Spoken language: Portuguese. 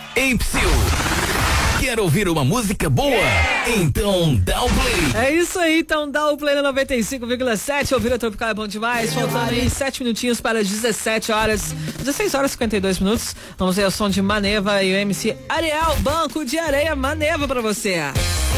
Quer ouvir uma música boa? Então dá o play. É isso aí, então dá o play na 95,7. Ouvir a Tropical é bom demais. Faltando aí 7 minutinhos para 17 horas. 16 horas e 52 minutos. Vamos ver o som de Maneva e o MC Ariel. Banco de Areia Maneva pra você.